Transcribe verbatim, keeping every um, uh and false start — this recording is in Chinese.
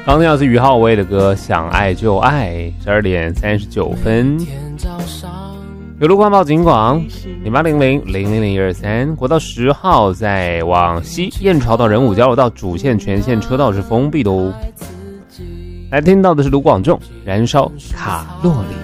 刚听到是于浩威的歌《想爱就爱》，十二点三十九分。有路况报警广零八零零零零零一二三，国道十号在往西燕巢到仁武交流道主线全线车道是封闭的哦。来听到的是卢广仲《燃烧卡路里》。